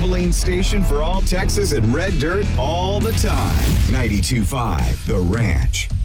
Abilene station for all Texas and red dirt all the time. 92.5 The Ranch.